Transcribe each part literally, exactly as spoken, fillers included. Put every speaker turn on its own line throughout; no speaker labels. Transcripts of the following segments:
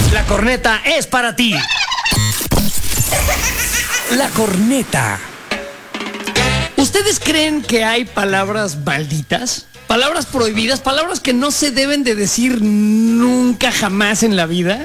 La corneta es para ti. La corneta. ¿Ustedes creen que hay palabras malditas? Palabras prohibidas, palabras que no se deben de decir nunca jamás en la vida.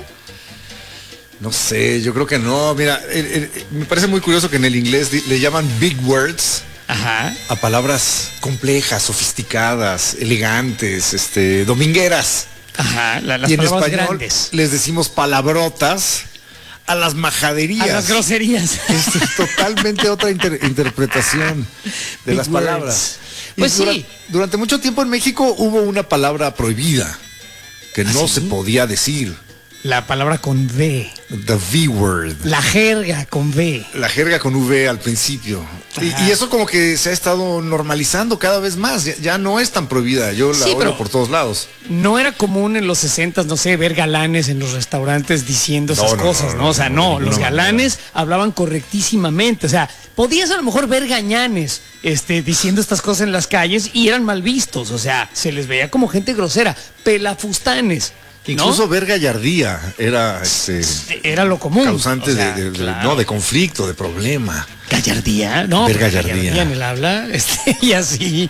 No sé, yo creo que no. Mira, el, el, me parece muy curioso que en el inglés le llaman big words.
Ajá.
A palabras complejas, sofisticadas, elegantes, este, domingueras.
Ajá, la, las
y en
palabras
español
grandes.
Les decimos palabrotas a las majaderías.
A las groserías.
Es totalmente otra inter interpretación de
big
las
words.
palabras.
Pues
y dura,
sí.
Durante mucho tiempo en México hubo una palabra prohibida que
¿Ah,
no
sí?
se podía decir.
La palabra con V.
The V-word.
La jerga con V.
La jerga con V al principio. Y, y eso como que se ha estado normalizando cada vez más. Ya, ya no es tan prohibida. Yo la
Sí,
oigo
pero
por todos lados.
no era común en los sesentas, no sé, ver galanes en los restaurantes diciendo esas
No, no,
cosas,
no,
¿no?
no,
O sea,
no,
no,
de
los
ninguna
galanes hablaban correctísimamente. O sea, podías a lo mejor ver gañanes este, diciendo estas cosas en las calles y eran mal vistos. O sea, se les veía como gente grosera. Pelafustanes. ¿no?
Incluso ver gallardía era este,
era lo común.
causante
O sea,
de, de- de-
claro.
no, de conflicto, de problema.
Gallardía, no,
Ver
pues,
gallardía.
en el habla, este, y así.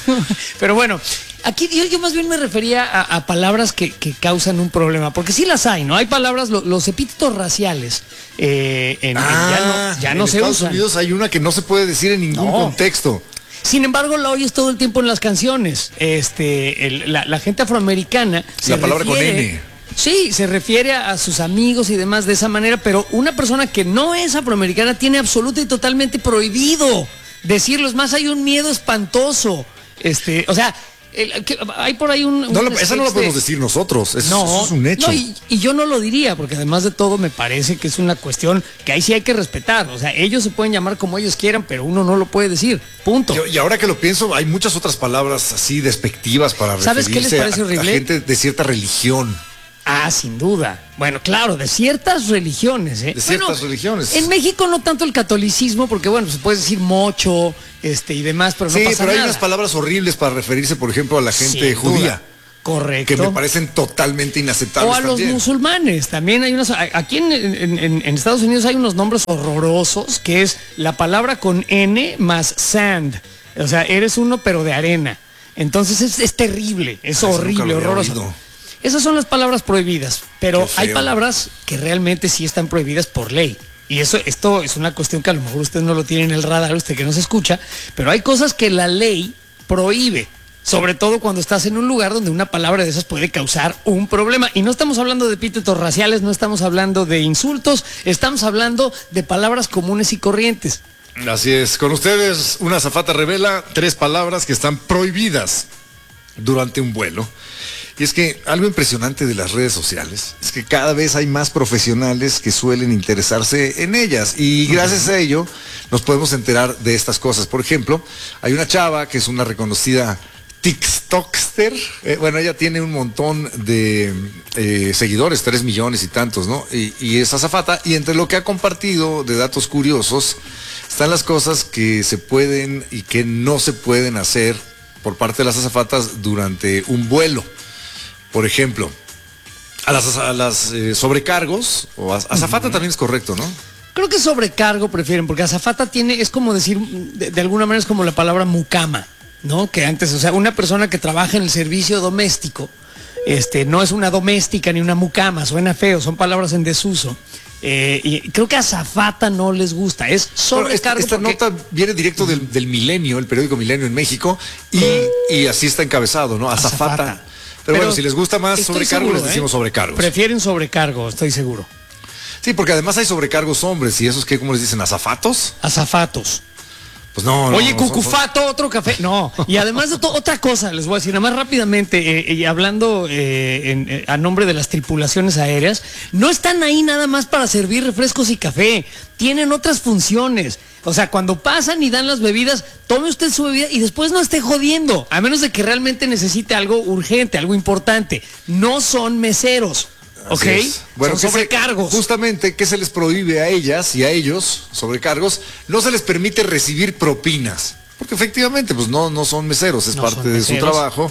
Pero bueno, aquí yo, yo más bien me refería a, a palabras que, que causan un problema, porque sí las hay, ¿no? Hay palabras, lo, los epítetos raciales, eh, en, en- ya no, ya no
en
se
Estados
usan.
Unidos hay una que no se puede decir en ningún
No.
contexto.
Sin embargo, la oyes todo el tiempo en las canciones. Este, el- la, la gente afroamericana se
La palabra con
refiere-
N.
Sí, se refiere a, a sus amigos y demás de esa manera, pero una persona que no es afroamericana tiene absoluta y totalmente prohibido decirlo. Es más, hay un miedo espantoso. Este, o sea, el- que- hay por ahí un...
No,
un
lo- esa no lo
sketch
podemos
de-
decir nosotros. Eso,
no,
eso es un hecho.
no, y, y yo no lo diría, porque además de todo me parece que es una cuestión que ahí sí hay que respetar. O sea, ellos se pueden llamar como ellos quieran, pero uno no lo puede decir. Punto.
Yo- y ahora que lo pienso, hay muchas otras palabras así despectivas para
¿Sabes qué les
referirse
parece
a-
horrible?
a gente de cierta religión.
Ah, sin duda. Bueno, claro, de ciertas religiones, ¿eh?
De ciertas
Bueno,
religiones.
En México no tanto el catolicismo, porque bueno, se puede decir mocho, este y demás, pero
Sí,
no pasa
pero hay
nada.
unas palabras horribles para referirse, por ejemplo, a la gente
Sin
judía.
duda. Correcto.
Que me parecen totalmente inaceptables
O a los
también.
musulmanes, también hay unas, aquí en, en- en- en Estados Unidos hay unos nombres horrorosos, que es la palabra con N más sand, o sea, eres uno pero de arena, entonces es, es terrible, es
Ah, eso
horrible,
nunca lo había
horroroso.
oído.
Esas son las palabras prohibidas, pero
Qué feo.
hay palabras que realmente sí están prohibidas por ley. Y eso, esto es una cuestión que a lo mejor usted no lo tiene en el radar, usted que no se escucha, pero hay cosas que la ley prohíbe. Sobre todo cuando estás en un lugar donde una palabra de esas puede causar un problema. Y no estamos hablando de epítetos raciales, no estamos hablando de insultos, estamos hablando de palabras comunes y corrientes.
Así es. Con ustedes, una azafata revela tres palabras que están prohibidas durante un vuelo. Y es que algo impresionante de las redes sociales es que cada vez hay más profesionales que suelen interesarse en ellas y gracias a ello nos podemos enterar de estas cosas. Por ejemplo, hay una chava que es una reconocida TikTokster. Eh, bueno, ella tiene un montón de eh, seguidores, tres millones y tantos, ¿no? Y, y es azafata y entre lo que ha compartido de datos curiosos están las cosas que se pueden y que no se pueden hacer por parte de las azafatas durante un vuelo. Por ejemplo, a las, a las eh, sobrecargos, o az- azafata también es correcto, ¿no?
Creo que sobrecargo prefieren, porque azafata tiene, es como decir, de, de alguna manera es como la palabra mucama, ¿no? Que antes, o sea, una persona que trabaja en el servicio doméstico, este, no es una doméstica ni una mucama, suena feo, son palabras en desuso. Eh, y creo que azafata no les gusta, es
Bueno, esta
sobrecargo.
esta
porque-
nota viene directo del, del Milenio, el periódico Milenio en México, y, y así está encabezado, ¿no? Azafata.
Azafata.
Pero,
Pero
bueno, si les gusta más
estoy
sobrecargo,
seguro,
les decimos
¿eh?
sobrecargos.
Prefieren sobrecargo, estoy seguro.
Sí, porque además hay sobrecargos hombres, y esos que, ¿cómo les dicen? ¿Azafatos?
Azafatos.
Pues no, no,
Oye,
no, son-
cucufato, otro café. No, y además de todo, otra cosa, les voy a decir, nada más rápidamente, eh, y hablando eh, en- eh, a nombre de las tripulaciones aéreas, no están ahí nada más para servir refrescos y café, tienen otras funciones. O sea, cuando pasan y dan las bebidas, tome usted su bebida y después no esté jodiendo, a menos de que realmente necesite algo urgente, algo importante. No son meseros. ¿Ok?
Así es. Bueno,
son
¿qué se-
sobrecargos.
justamente, ¿qué se les prohíbe a ellas y a ellos, sobrecargos? No se les permite recibir propinas. Porque efectivamente, pues no, no son meseros, es
No
parte
son
de su
meseros.
trabajo.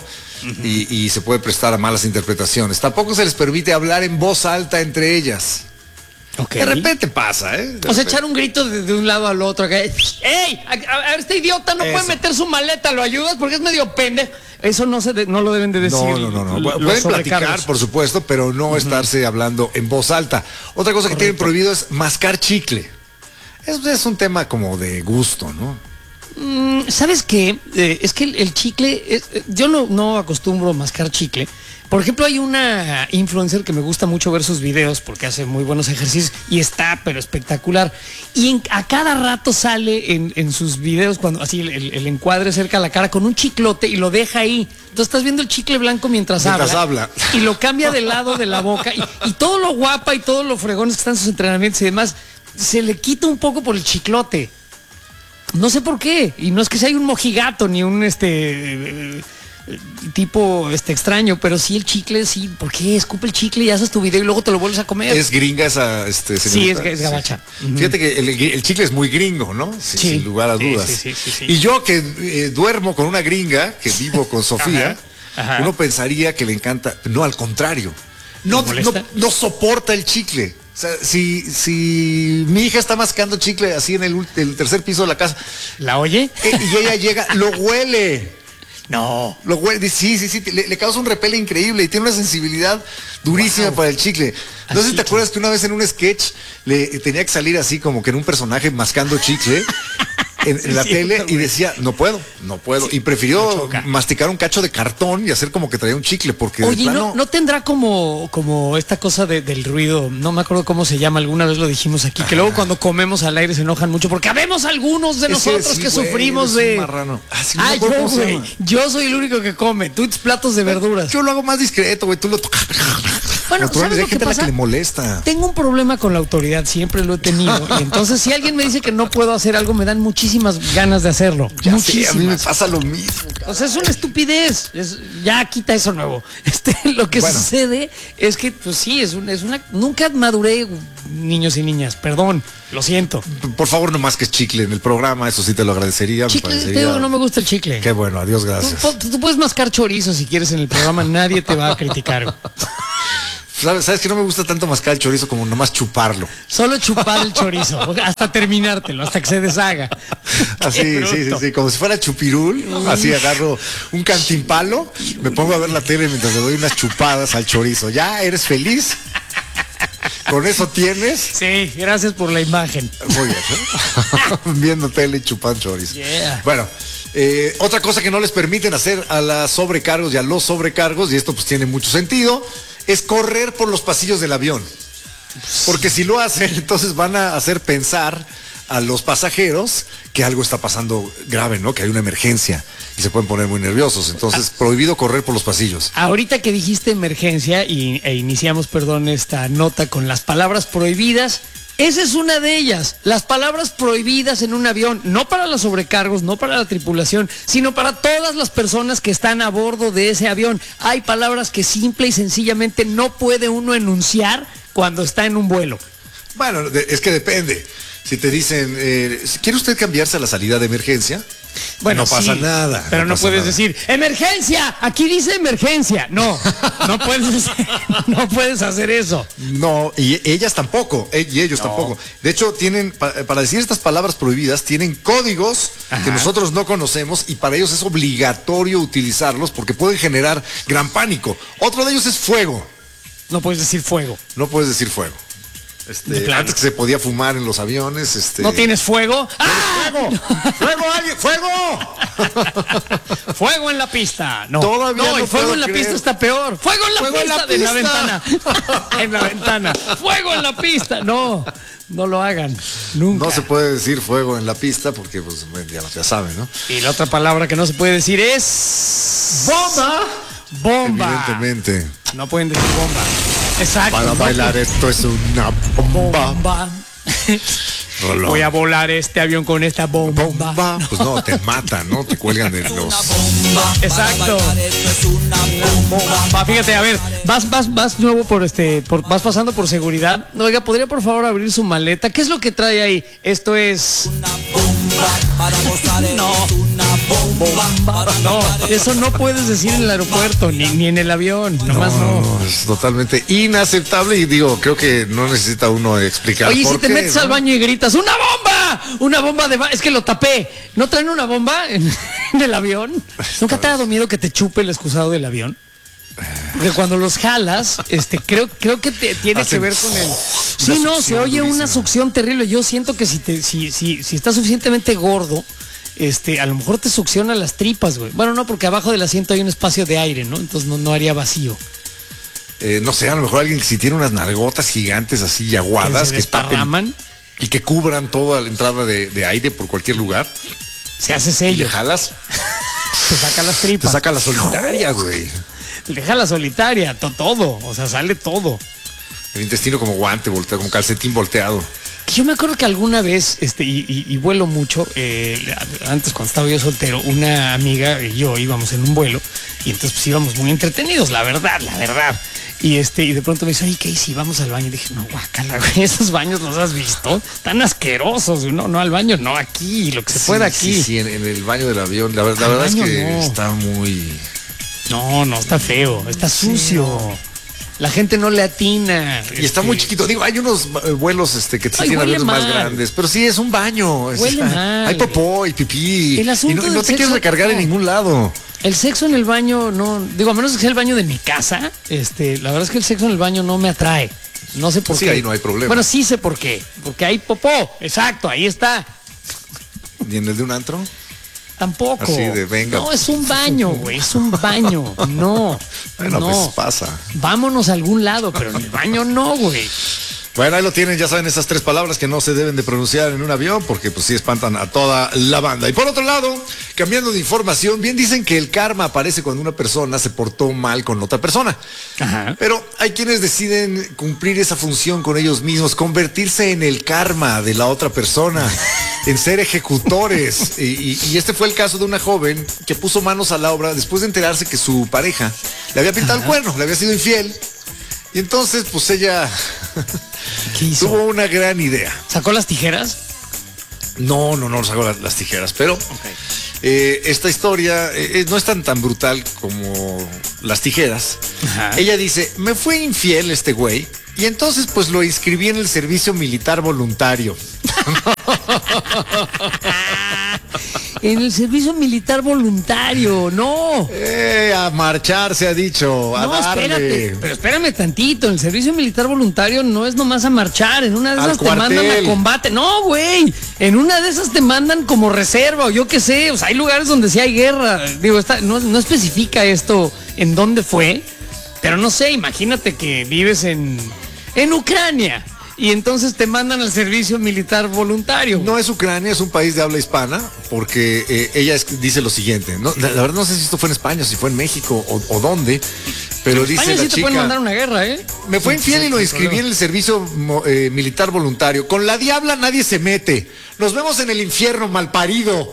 uh-huh. y, y se puede prestar a malas interpretaciones. Tampoco se les permite hablar en voz alta entre ellas. Okay. De repente pasa, ¿eh? De
o sea,
repente.
echar un grito de, de un lado al otro. Acá. ¡Ey! A, a, este idiota no Eso. puede meter su maleta, ¿lo ayudas? Porque es medio pendejo. Eso no se de, no lo deben de decir.
No, no, no. no. Pueden platicar, por supuesto, pero no uh-huh. estarse hablando en voz alta. Otra cosa Correcto. que tienen prohibido es mascar chicle. Eso es un tema como de gusto, ¿no?
Mm, ¿Sabes qué? Eh, es que el, el chicle, es, yo no, no acostumbro a mascar chicle. Por ejemplo, hay una influencer que me gusta mucho ver sus videos porque hace muy buenos ejercicios y está, pero espectacular. Y en, a cada rato sale en, en sus videos, cuando así el, el encuadre cerca a la cara, con un chiclote y lo deja ahí. Entonces estás viendo el chicle blanco mientras,
mientras
habla,
habla.
Y lo cambia de lado de la boca. Y, y todo lo guapa y todo lo fregones que están en sus entrenamientos y demás, se le quita un poco por el chiclote. No sé por qué. Y no es que sea un mojigato ni un este... tipo este extraño, pero sí el chicle, sí, ¿por qué? Escupe el chicle y haces tu video y luego te lo vuelves a comer.
Es gringa esa este, señorita.
Sí, es, es gabacha.
Sí. Uh-huh. Fíjate que el, el chicle es muy gringo, ¿no? Sí, sí. Sin lugar a dudas. Sí, sí, sí, sí, sí. Y yo que eh, duermo con una gringa, que vivo con Sofía, ajá, ajá. uno pensaría que le encanta, no, al contrario. No, no, no soporta el chicle. O sea, si, si mi hija está mascando chicle así en el, el tercer piso de la casa,
¿la oye?
Eh, y ella llega, lo huele.
No.
Lo huele, sí, sí, sí, le, le causa un repele increíble y tiene una sensibilidad durísima wow. para el chicle. No sé si te acuerdas que una vez en un sketch le tenía que salir así como que en un personaje mascando chicle en, en la sí, tele y decía, no puedo, no puedo. Sí, y prefirió masticar un cacho de cartón y hacer como que traía un chicle porque
Oye,
de plano...
¿no, no tendrá como, como esta cosa de, del ruido? No me acuerdo cómo se llama, alguna vez lo dijimos aquí, Ajá. que luego cuando comemos al aire se enojan mucho porque habemos algunos de nosotros sí, que sí, sufrimos
güey,
de...
marrano. Ah, sí,
ah,
no
yo, güey, yo soy el único que come, tú tus platos de verduras.
Yo lo hago más discreto, güey, tú lo tocas.
Bueno, ¿sabes
hay
lo
gente
que pasa?
a la que le molesta.
Tengo un problema con la autoridad, siempre lo he tenido. Y entonces, si alguien me dice que no puedo hacer algo, me dan muchísimas ganas de hacerlo.
Ya
muchísimas.
Sé, a mí me pasa lo mismo.
O sea, es una estupidez. Es, ya quita eso nuevo. Este, lo que bueno. sucede es que, pues sí, es, un, es una. Nunca maduré, niños y niñas. Perdón, lo siento.
Por favor, no más que chicle en el programa, eso sí te lo agradecería.
Chicle,
me parecería...
te digo que no me gusta el chicle.
Qué bueno, adiós, gracias.
Tú, tú puedes mascar chorizo si quieres en el programa, nadie te va a criticar.
¿Sabes, ¿Sabes que no me gusta tanto mascar el chorizo como nomás chuparlo?
Solo chupar el chorizo, hasta terminártelo, hasta que se deshaga.
Así, sí, sí, sí, como si fuera chupirul, ¿no? Así agarro un cantimpalo, me pongo a ver la tele mientras le doy unas chupadas al chorizo. ¿Ya eres feliz? ¿Con eso tienes?
Sí, gracias por la imagen.
Muy bien, ¿eh? Viendo tele y chupando chorizo.
Yeah.
Bueno. Eh, otra cosa que no les permiten hacer a las sobrecargos y a los sobrecargos, y esto pues tiene mucho sentido, es correr por los pasillos del avión. Porque si lo hacen, entonces van a hacer pensar a los pasajeros que algo está pasando grave, ¿no? Que hay una emergencia y se pueden poner muy nerviosos. Entonces, ah, prohibido correr por los pasillos.
Ahorita que dijiste emergencia y, e iniciamos, perdón, esta nota con las palabras prohibidas, esa es una de ellas, las palabras prohibidas en un avión, no para los sobrecargos, no para la tripulación, sino para todas las personas que están a bordo de ese avión. Hay palabras que simple y sencillamente no puede uno enunciar cuando está en un vuelo.
Bueno, es que depende. Si te dicen, eh, ¿quiere usted cambiarse a la salida de emergencia?
Bueno,
no pasa
sí,
nada.
Pero no, no puedes nada. decir, ¡emergencia! Aquí dice emergencia. No, no puedes, no puedes hacer eso.
No, y ellas tampoco, y ellos no. tampoco. De hecho, tienen, para decir estas palabras prohibidas, tienen códigos Ajá. que nosotros no conocemos y para ellos es obligatorio utilizarlos porque pueden generar gran pánico. Otro de ellos es fuego.
No puedes decir fuego.
No puedes decir fuego. Este, antes que se podía fumar en los aviones. Este...
¿No tienes fuego? ¡Ah!
¡Fuego! ¡Fuego! alguien! ¡Fuego!
¡Fuego en la pista! No,
Todavía
no,
no
el fuego en la
creer.
pista está peor. ¡Fuego en la
¡Fuego
pista!
en la,
en la ventana. En la ventana. ¡Fuego en la pista! No, no lo hagan. Nunca.
No se puede decir fuego en la pista porque pues ya, ya saben, ¿no?
Y la otra palabra que no se puede decir es... ¡bomba! ¡Bomba!
Evidentemente.
No pueden decir bomba. Exacto.
Para
no
bailar
puede.
Esto es una bomba.
bomba. Voy a volar este avión con esta bomba.
bomba. Pues no, te matan, ¿no? Te cuelgan de los...
Exacto. Bomba. Fíjate, a ver, vas, vas, vas nuevo por este, por, vas pasando por seguridad. Oiga, ¿podría por favor abrir su maleta? ¿Qué es lo que trae ahí? Esto es... Una bomba. No, bomba. No, eso no puedes decir en el aeropuerto, ni, ni en el avión, nomás no.
No, no, es totalmente inaceptable y digo, creo que no necesita uno explicar.
Oye,
por
si te
qué,
metes
¿no?
al baño y gritas, ¡una bomba! Una bomba de... ba-". Es que lo tapé. ¿No traen una bomba en, en el avión? ¿Nunca te ha dado miedo que te chupe el excusado del avión? Porque cuando los jalas, este, creo, creo que te, tiene
Hacen
que ver con el... Sí, no, se oye una succión terrible. Yo siento que si te, si, si, si estás suficientemente gordo, este, a lo mejor te succiona las tripas, güey. Bueno, no, porque abajo del asiento hay un espacio de aire, ¿no? Entonces no, no haría vacío.
Eh, no sé, a lo mejor alguien que si tiene unas nalgotas gigantes así y aguadas
Que
que,
se
tapen
desparraman.
y que cubran toda la entrada de, de aire por cualquier lugar.
Se hace
Y le
sello.
jalas,
Te saca las
te
tripas.
saca la solitaria, güey.
Deja la solitaria, to- todo. O sea, sale todo.
El intestino como guante volteado, como calcetín volteado.
Yo me acuerdo que alguna vez, este, y, y- y vuelo mucho, eh, antes cuando estaba yo soltero, una amiga y yo íbamos en un vuelo, y entonces pues íbamos muy entretenidos, la verdad, la verdad. Y este, y de pronto me dice, oye, ¿qué hice? Vamos al baño. Y dije, no, guacala, güey, esos baños los has visto, tan asquerosos, güey. No, no al baño, no aquí, lo que se pueda aquí.
Sí, sí, en, en el baño del avión. La, ver- la
Al
verdad es
baño
que
no.
está muy...
No, no, está feo, está sucio. La gente no le atina.
Y está
este,
muy chiquito. Digo, hay unos eh, vuelos este, que sí
Ay,
tienen
huele
aviones más
mal.
grandes, pero sí es un baño. es-
Huele mal.
Hay popó y pipí.
El
y
asunto
no, y no
del
te quieres
sexo,
recargar en
no.
ningún lado.
El sexo en el baño no, digo, a menos que sea el baño de mi casa, este, la verdad es que el sexo en el baño no me atrae. No sé por
Sí,
qué.
ahí no hay problema.
Bueno, sí sé por qué. Porque hay popó. Exacto, ahí está.
¿Y en el de un antro?
Tampoco.
Así de, venga.
No, es un baño, güey. Es un baño. No.
Bueno,
no.
pues pasa.
Vámonos a algún lado, pero en el baño no, güey.
Bueno, ahí lo tienen, ya saben, esas tres palabras que no se deben de pronunciar en un avión porque pues sí espantan a toda la banda. Y por otro lado, cambiando de información, bien dicen que el karma aparece cuando una persona se portó mal con otra persona.
Ajá.
Pero hay quienes deciden cumplir esa función con ellos mismos, convertirse en el karma de la otra persona, en ser ejecutores. Y, y- y este fue el caso de una joven que puso manos a la obra después de enterarse que su pareja le había pintado el cuerno, le había sido infiel. Y entonces, pues ella
¿Qué hizo?
tuvo una gran idea.
¿Sacó las tijeras?
No, no, no sacó las, las tijeras, pero eh, esta historia eh, eh, no es tan tan brutal como las tijeras.
Ajá.
Ella dice, me fue infiel este güey y entonces pues lo inscribí en el servicio militar voluntario.
En el servicio militar voluntario, no.
Eh, a marchar se ha dicho, a
No,
darle.
espérate, pero espérame tantito. El servicio militar voluntario no es nomás a marchar. En una de
Al
esas te mandan
cuartel.
a combate. No, güey. En una de esas te mandan como reserva o yo qué sé. O sea, hay lugares donde sí hay guerra. Digo, esta, no, no especifica esto en dónde fue. Pero no sé, imagínate que vives en, en Ucrania. Y entonces te mandan al servicio militar voluntario.
No es Ucrania, es un país de habla hispana, porque eh, ella es- dice lo siguiente, ¿no? La, la verdad no sé si esto fue en España, si fue en México o, o dónde, pero
En
dice
España
la
sí te
chica,
pueden mandar una guerra, ¿eh?
me fue infiel y lo
Sin
inscribí en
problema.
el servicio mo- eh, militar voluntario. Con la diabla nadie se mete. Nos vemos en el infierno, malparido.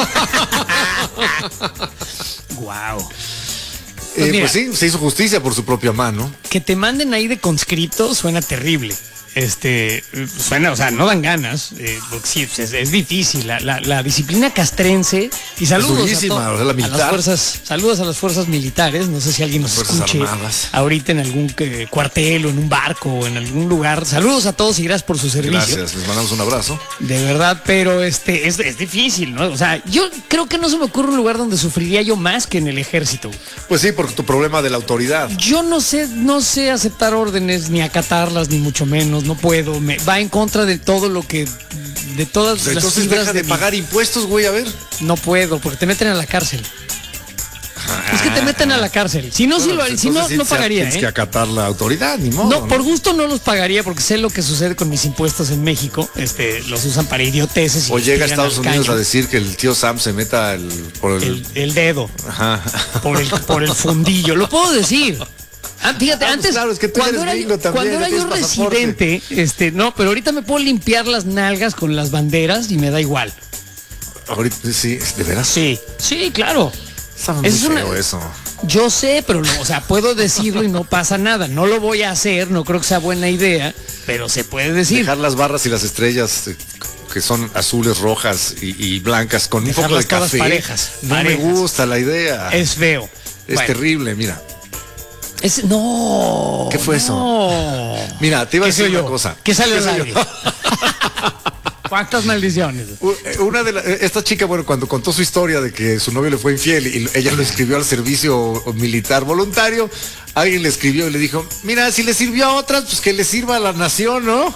Guau.
Eh,
mira.
pues sí, se hizo justicia por su propia mano.
Que te manden ahí de conscripto suena terrible. Este, suena, o sea, no dan ganas, eh, porque sí, es, es difícil. La, la- la disciplina castrense, y saludos
durísima,
a, to-
o sea, la
a
militar.
las fuerzas, saludos a las fuerzas militares. No sé si alguien nos
Fuerzas
escuche
Armadas.
ahorita en algún eh, cuartel o en un barco o en algún lugar. Saludos a todos y gracias por su servicio.
Gracias, les mandamos un abrazo.
De verdad, pero este es, es difícil, ¿no? O sea, yo creo que no se me ocurre un lugar donde sufriría yo más que en el ejército.
Pues sí, por tu problema de la autoridad.
Yo no sé, no sé aceptar órdenes ni acatarlas, ni mucho menos, no puedo. Me va en contra de todo lo que, de todas las
Entonces
fibras
deja de
mi-
pagar impuestos, güey, a ver.
No puedo, porque te meten a la cárcel. Es que te meten a la cárcel. Si no, sí
Bueno,
lo,
pues
si no,
entonces
no
sí,
pagaría,
Tienes que
¿eh?
acatar la autoridad, ni modo.
No, por gusto no los pagaría porque sé lo que sucede con mis impuestos en México. Este, los usan para idioteces. Y
O
los
llega a
tiran
Estados
al
Unidos
caño.
a decir que el tío Sam se meta el, por el...
el, el dedo
Ajá.
por el, por el fundillo. Lo puedo decir. Ah, fíjate,
Ah, pues
antes,
claro, es que tú
cuando
eres
era,
gringo
yo-
también,
cuando
no
era yo
tienes pasaporte.
residente, este, no, pero ahorita me puedo limpiar las nalgas con las banderas y me da igual.
Ahorita sí, de veras.
Sí, sí, claro.
Está muy
Es una-
feo eso.
Yo sé, pero no, o sea, puedo decirlo y no pasa nada. No lo voy a hacer, no creo que sea buena idea, pero se puede decir.
Dejar las barras y las estrellas eh, que son azules, rojas y, y blancas con un poco de
Dejarlas todas
café.
parejas,
no
parejas.
me gusta la idea.
Es feo.
Es
Bueno,
terrible, mira.
es, no.
¿Qué fue eso?
No.
Mira, te iba a
¿Qué
decir
soy
una
yo?
cosa.
¿Qué salió
¿Qué
al
soy
aire?
yo?
¿Cuántas maldiciones?
U- Una de la- esta chica, bueno, cuando contó su historia de que su novio le fue infiel y ella lo escribió al servicio militar voluntario, alguien le escribió y le dijo, mira, si le sirvió a otras, pues que le sirva a la nación, ¿no?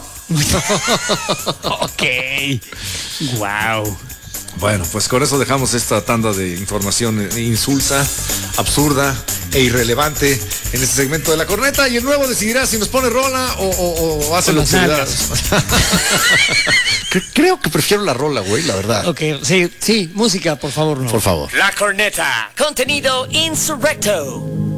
Ok. Wow.
Bueno, pues con eso dejamos esta tanda de información insulsa, absurda e irrelevante en este segmento de La Corneta, y el nuevo decidirá si nos pone rola o, o- o hace
Con
lo
las
que le da.
nalgas.
Cre- Creo que prefiero la rola, güey, la verdad.
Ok, sí, sí, música, por favor, no.
Por favor.
La Corneta, contenido insurrecto.